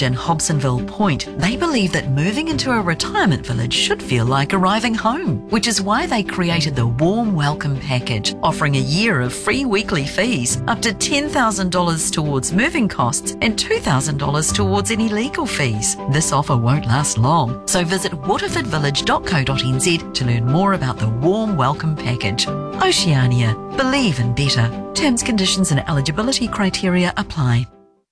Village in Hobsonville Point, they believe that moving into a retirement village should feel like arriving home, which is why they created the Warm Welcome Package, offering a year of free weekly fees, up to $10,000 towards moving costs and $2,000 towards any legal fees. This offer won't last long, so visit waterfordvillage.co.nz to learn more about the Warm Welcome Package. Oceania. Believe in better. Terms, conditions and eligibility criteria apply.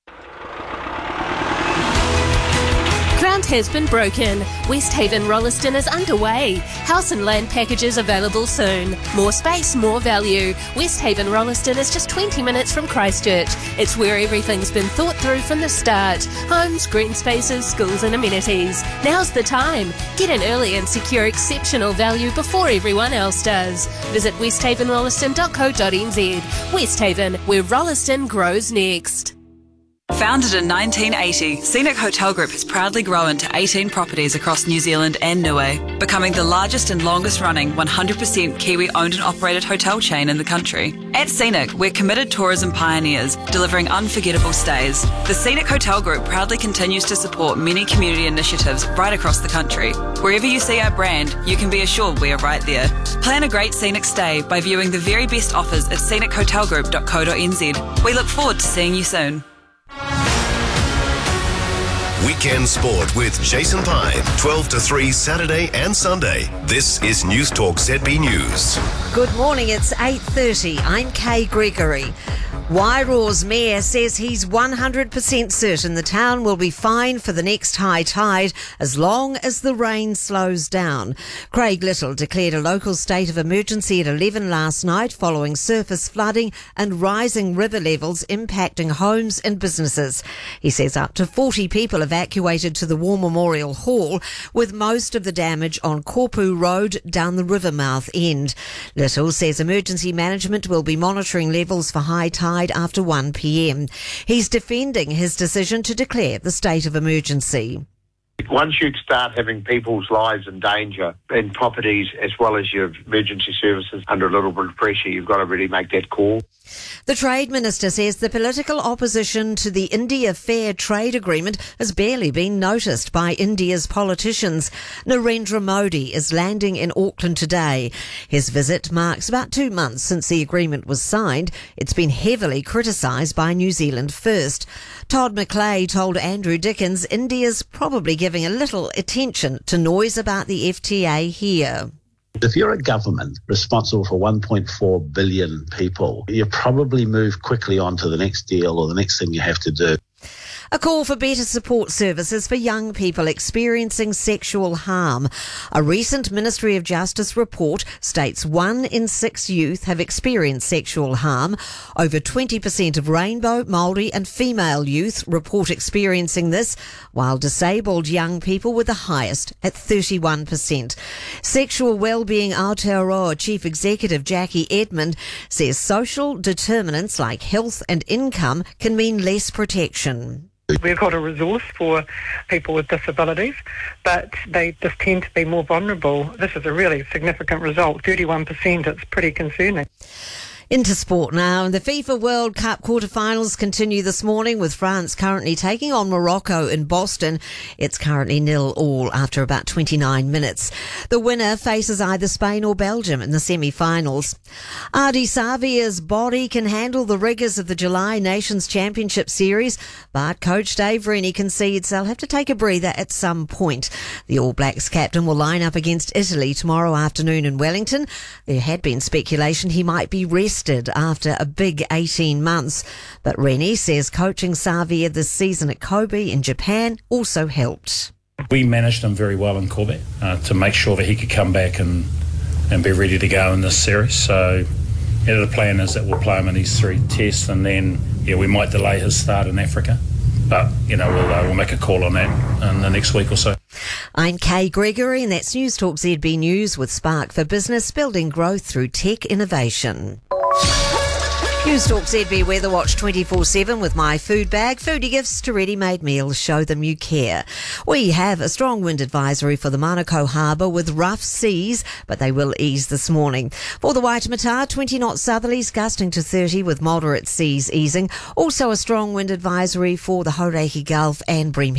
Ground has been broken. Westhaven Rolleston is underway. House and land packages available soon. More space, more value. Westhaven Rolleston is just 20 minutes from Christchurch. It's where everything's been thought through from the start. Homes, green spaces, schools and amenities. Now's the time. Get in early and secure exceptional value before everyone else does. Visit westhavenrolleston.co.nz. Westhaven, where Rolleston grows next. Founded in 1980, Scenic Hotel Group has proudly grown to 18 properties across New Zealand and Niue, becoming the largest and longest running 100% Kiwi owned and operated hotel chain in the country. At Scenic, we're committed tourism pioneers, delivering unforgettable stays. The Scenic Hotel Group proudly continues to support many community initiatives right across the country. Wherever you see our brand, you can be assured we are right there. Plan a great scenic stay by viewing the very best offers at scenichotelgroup.co.nz. We look forward to seeing you soon. Weekend Sport with Jason Pine, 12 to 3 Saturday and Sunday. This is News Talk ZB News. Good morning, it's 8:30. I'm Kay Gregory. Wairoa's mayor says he's 100% certain the town will be fine for the next high tide as long as the rain slows down. Craig Little declared a local state of emergency at 11 last night following surface flooding and rising river levels impacting homes and businesses. He says up to 40 people evacuated to the War Memorial Hall, with most of the damage on Korpu Road down the river mouth end. Little says emergency management will be monitoring levels for high tide after 1 p.m. He's defending his decision to declare the state of emergency. Once you start having people's lives in danger and properties as well as your emergency services under a little bit of pressure, you've got to really make that call. The Trade Minister says the political opposition to the India Fair Trade Agreement has barely been noticed by India's politicians. Narendra Modi is landing in Auckland today. His visit marks about 2 months since the agreement was signed. It's been heavily criticised by New Zealand First. Todd McClay told Andrew Dickens India's probably giving a little attention to noise about the FTA here. If you're a government responsible for 1.4 billion people, you probably move quickly on to the next deal or the next thing you have to do. A call for better support services for young people experiencing sexual harm. A recent Ministry of Justice report states 1 in 6 youth have experienced sexual harm. Over 20% of Rainbow, Māori and female youth report experiencing this, while disabled young people were the highest at 31%. Sexual Wellbeing Aotearoa Chief Executive Jackie Edmund says social determinants like health and income can mean less protection. We've got a resource for people with disabilities, but they just tend to be more vulnerable. This is a really significant result, 31%. It's pretty concerning. Into sport now. The FIFA World Cup quarterfinals continue this morning with France currently taking on Morocco in Boston. It's currently 0-0 after about 29 minutes. The winner faces either Spain or Belgium in the semi-finals. Ardie Savea's body can handle the rigours of the July Nations Championship Series, but coach Dave Rennie concedes they'll have to take a breather at some point. The All Blacks captain will line up against Italy tomorrow afternoon in Wellington. There had been speculation he might be rested after a big 18 months. But Rennie says coaching Savea this season at Kobe in Japan also helped. We managed him very well in Kobe to make sure that he could come back and be ready to go in this series. So the plan is that we'll play him in these 3 tests and then we might delay his start in Africa. But, we'll make a call on that in the next week or so. I'm Kay Gregory and that's News Talk ZB News with Spark for Business, building growth through tech innovation. News Talk ZB Weather Watch 24/7 with My Food Bag. Foodie gifts to ready-made meals. Show them you care. We have a strong wind advisory for the Manukau Harbour with rough seas, but they will ease this morning. For the Waitemata, 20 knot southerlies gusting to 30 with moderate seas easing. Also a strong wind advisory for the Hauraki Gulf and Bream